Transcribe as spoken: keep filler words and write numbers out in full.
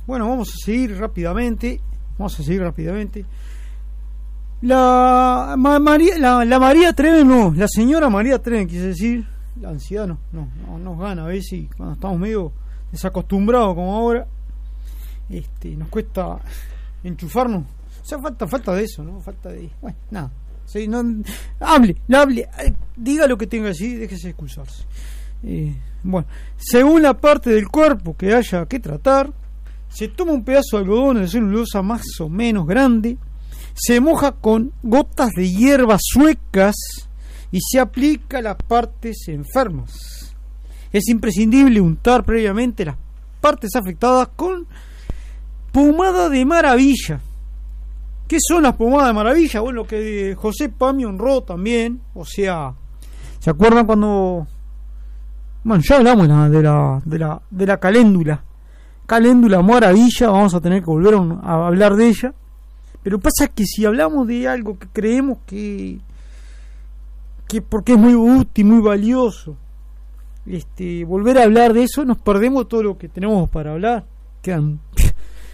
Bueno, vamos a seguir rápidamente. Vamos a seguir rápidamente. La, Ma, María, la, la María Treven, no, la señora María Treven, quise decir. La ansiedad no, no, no nos gana a veces cuando estamos medio desacostumbrados como ahora. Este, nos cuesta enchufarnos. O sea, falta, falta de eso, ¿no? Falta de. Bueno, nada. Sí, no, hable, hable, diga lo que tenga que decir, déjese excusarse. Eh, bueno, según la parte del cuerpo que haya que tratar, se toma un pedazo de algodón de celulosa más o menos grande, se moja con gotas de hierbas suecas y se aplica a las partes enfermas. Es imprescindible untar previamente las partes afectadas con pomada de maravilla. ¿Qué son las pomadas de maravilla? Bueno, lo que José Pami honró también, o sea, ¿se acuerdan cuando... Bueno, ya hablamos de la, de la, de la, de la caléndula. Caléndula maravilla, vamos a tener que volver a, a hablar de ella. Pero pasa que si hablamos de algo que creemos que, que porque es muy útil, muy valioso, este, volver a hablar de eso, nos perdemos todo lo que tenemos para hablar. Quedan